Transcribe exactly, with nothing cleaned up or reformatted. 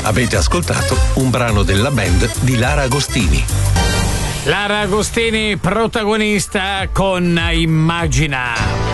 Avete ascoltato un brano della band di Lara Agostini. Lara Agostini protagonista con Immagina.